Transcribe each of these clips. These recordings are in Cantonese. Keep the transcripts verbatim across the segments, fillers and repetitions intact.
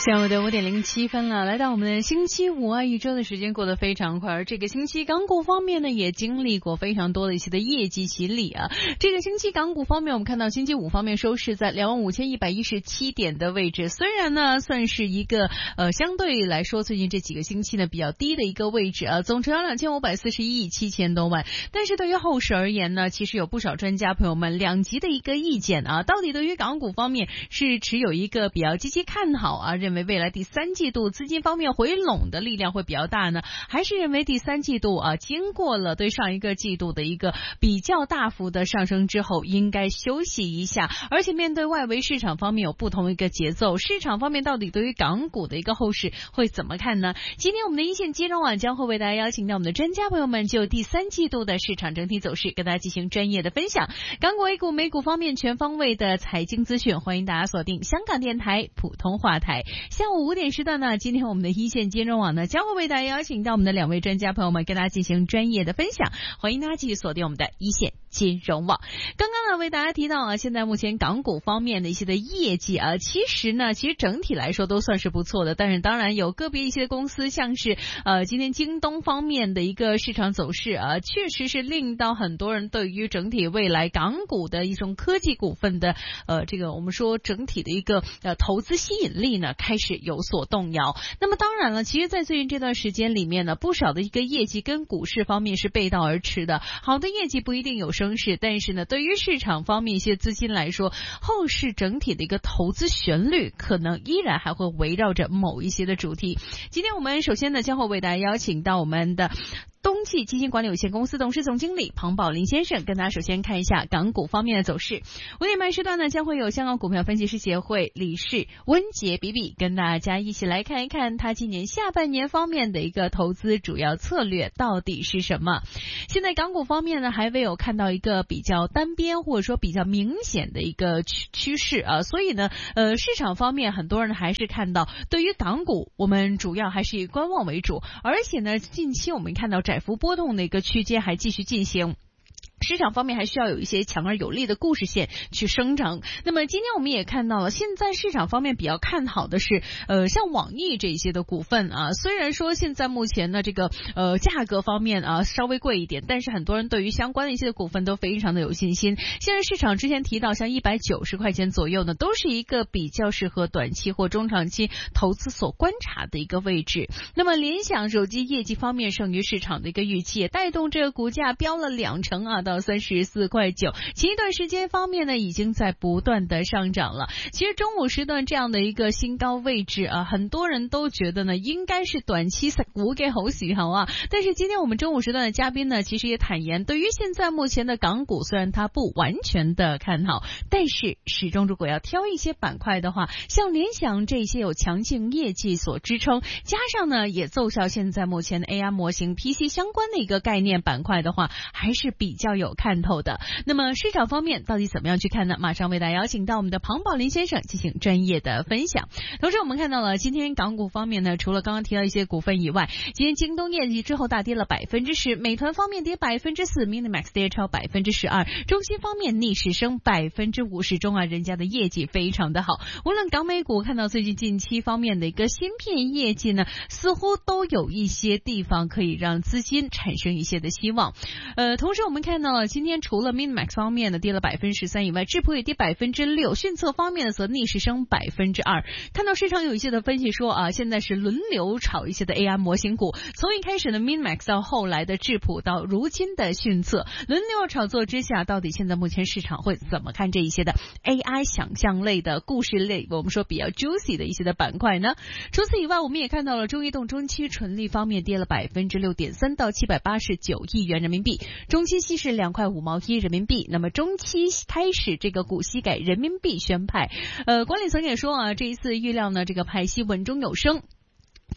下午的五点零七分了，来到我们的星期五啊，一周的时间过得非常快，而这个星期港股方面呢，也经历过非常多的一些的业绩洗礼啊。这个星期港股方面，我们看到星期五方面收市在两万五千一百一十七点的位置，虽然呢算是一个呃相对来说最近这几个星期呢比较低的一个位置啊，总成交两千五百四十一亿七千多万，但是对于后市而言呢，其实有不少专家朋友们两极的一个意见啊，到底对于港股方面是持有一个比较积极看好啊，认为未来第三季度资金方面回笼的力量会比较大呢，还是认为第三季度啊经过了对上一个季度的一个比较大幅的上升之后应该休息一下，而且面对外围市场方面有不同的一个节奏，市场方面到底对于港股的一个后市会怎么看呢？今天我们的一线金融网将会为大家邀请到我们的专家朋友们就第三季度的市场整体走势跟大家进行专业的分享，港股 A 股美股方面全方位的财经资讯，欢迎大家锁定香港电台普通话台。下午五点时段呢，今天我们的一线金融网呢将会为大家邀请到我们的两位专家朋友们跟大家进行专业的分享，欢迎大家继续锁定我们的一线金融网。刚刚呢为大家提到啊，现在目前港股方面的一些的业绩啊，其实呢其实整体来说都算是不错的，但是当然有个别一些公司像是呃今天京东方面的一个市场走势啊，确实是令到很多人对于整体未来港股的一种科技股份的呃这个我们说整体的一个呃投资吸引力呢开始有所动摇。那么当然了，其实在最近这段时间里面呢，不少的一个业绩跟股市方面是背道而驰的，好的业绩不一定有升势，但是呢对于市场方面一些资金来说，后市整体的一个投资旋律可能依然还会围绕着某一些的主题。今天我们首先呢将会为大家邀请到我们的东驥基金管理有限公司董事总经理庞宝林先生，跟大家首先看一下港股方面的走势。五点半时段呢，将会有香港股票分析师协会理事温杰比比跟大家一起来看一看他今年下半年方面的一个投资主要策略到底是什么。现在港股方面呢，还未有看到一个比较单边或者说比较明显的一个趋趋势啊，所以呢，呃，市场方面很多人还是看到，对于港股我们主要还是以观望为主，而且呢，近期我们看到窄幅波动的一个区间还继续进行。市场方面还需要有一些强而有力的故事线去生长。那么今天我们也看到了，现在市场方面比较看好的是呃像网易这些的股份啊，虽然说现在目前呢这个呃价格方面啊稍微贵一点，但是很多人对于相关的一些股份都非常的有信心。现在市场之前提到像一百九十块钱左右呢，都是一个比较适合短期或中长期投资所观察的一个位置。那么联想手机业绩方面胜于市场的一个预期，也带动这个股价飙了两成啊，到三十四块九，前一段时间方面呢已经在不断的上涨了。其实中午时段这样的一个新高位置啊，很多人都觉得呢应该是短期食股嘅好時候啊，但是今天我们中午时段的嘉宾呢其实也坦言，对于现在目前的港股虽然他不完全的看好，但是始终如果要挑一些板块的话，像联想这些有强劲业绩所支撑，加上呢也奏效现在目前的 A I 模型 P C 相关的一个概念板块的话，还是比较有看头的。那么市场方面到底怎么样去看呢？马上为大家邀请到我们的庞宝林先生进行专业的分享。同时我们看到了今天港股方面呢，除了刚刚提到一些股份以外，今天京东业绩之后大跌了百分之十，美团方面跌百分之四 ，Minimax 跌超百分之十二，中芯方面逆势升百分之五十，中啊人家的业绩非常的好。无论港美股看到最近近期方面的一个芯片业绩呢，似乎都有一些地方可以让资金产生一些的希望。呃，同时我们看到了今天除了 Minimax 方面的跌了百分之十三以外，智谱也跌百分之六，迅策方面的则逆势升百分之二。看到市场有一些的分析说啊，现在是轮流炒一些的 A I 模型股，从一开始的 Minimax 到后来的智谱到如今的迅策，轮流炒作之下，到底现在目前市场会怎么看这一些的 A I 想象类的故事类，我们说比较 juicy 的一些的板块呢？除此以外，我们也看到了中移动中期纯利方面跌了百分之六点三到七百八十九亿元人民币，中期息是两块五毛一人民币。那么中期开始这个股息改人民币宣派，呃，管理层也说啊，这一次预料呢这个派息稳中有升。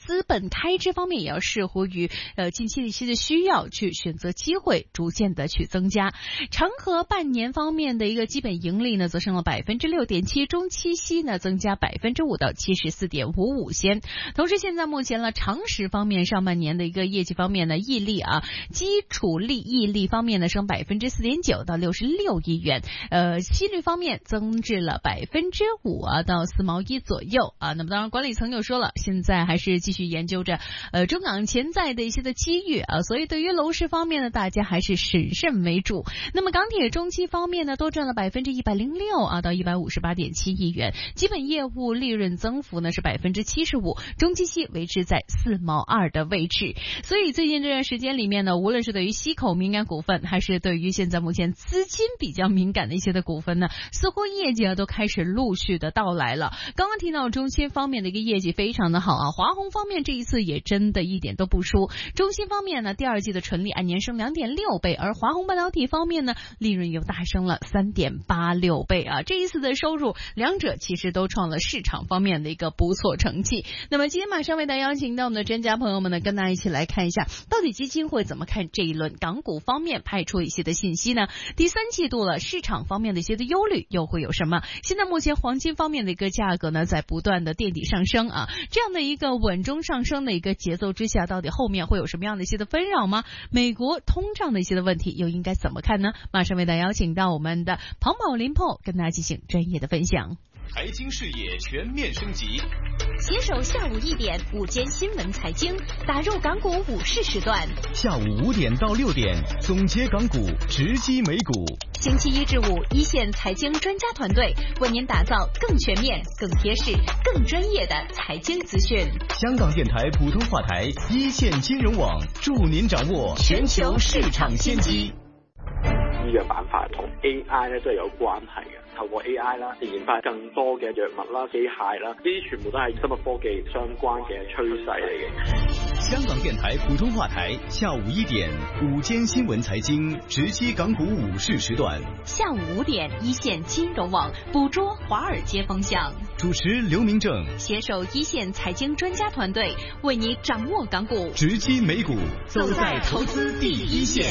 资本开支方面也要视乎于呃近期的一些的需要，去选择机会，逐渐的去增加。长和半年方面的一个基本盈利呢，则升了百分之六点七，中期息呢增加百分之五到七十四点五五仙。同时，现在目前呢，长实方面上半年的一个业绩方面呢，溢利啊，基础利溢利方面呢升百分之四点九到六十六亿元，呃，息率方面增至了百分之五啊到四毛一左右啊。那么当然，管理层又说了，现在还是继续研究着呃中港潜在的一些的机遇啊，所以对于楼市方面呢，大家还是审慎为主。那么钢铁中期方面呢，多赚了百分之一百零六啊到一百五十八点七亿元，基本业务利润增幅呢是百分之七十五，中期息维持在四毛二的位置。所以最近这段时间里面呢，无论是对于息口敏感股份，还是对于现在目前资金比较敏感的一些的股份呢，似乎业绩啊都开始陆续的到来了。刚刚提到中芯方面的一个业绩非常的好啊，华虹方面这一次也真的一点都不输。中芯方面呢，第二季的纯利按年升 两点六倍，而华虹半导体方面呢，利润又大升了 三点八六倍啊。这一次的收入，两者其实都创了市场方面的一个不错成绩。那么今天马上为大家邀请到我们的专家朋友们呢，跟大家一起来看一下，到底基金会怎么看这一轮港股方面派出一些的信息呢？第三季度了，市场方面的一些的忧虑又会有什么？现在目前黄金方面的一个价格呢，在不断的垫底上升啊，这样的一个稳中上升的一个节奏之下，到底后面会有什么样的一些的纷扰吗？美国通胀的一些的问题又应该怎么看呢？马上为大家邀请到我们的庞宝林 Paul 跟大家进行专业的分享。 财经视野全面升级， 携手下午一点午间新闻财经，打入港股午市时段。 下午五点到六点，总结港股，直击美股。 星期一至五，一线财经专家团队为您打造更全面、更贴实、更专业的财经资讯。 香港电台普通话台，一线金融网，助您掌握全球市場先機。 醫藥板塊同 A I 咧都係有關係嘅，透過 A I 啦，研發更多嘅藥物啦、機械啦，呢啲全部都係生物科技相關嘅趨勢嚟嘅。 香港電台普通話台，下午一點，午間新聞財經，直擊港股午市時段。 下午五點，一線金融網捕捉華爾街風向。 主持劉明正， 攜手一線財經專家團隊，為你掌握港股， 直擊美股， 走在投資第一線。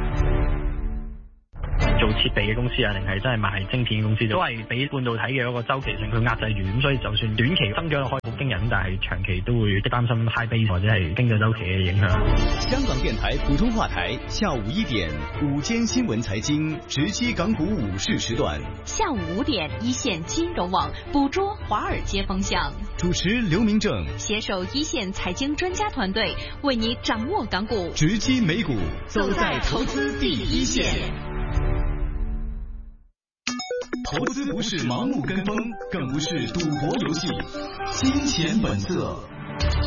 做設備嘅公司啊，定係真係賣晶片嘅公司，都係俾半導體嘅嗰個周期性佢壓制住，咁所以就算短期增長開好驚人，但係長期都會擔心 high base 或者係經濟周期嘅影響。 香港電台普通話台，下午一點，午間新聞財經，直擊港股午市時段。 下午五點，一線金融網捕捉華爾街風向。 主持劉明正， 攜手一線財經專家團隊，為你掌握港股， 直擊美股， 走在投資第一線。 投資不是盲目跟風，更不是賭博遊戲，金錢本色。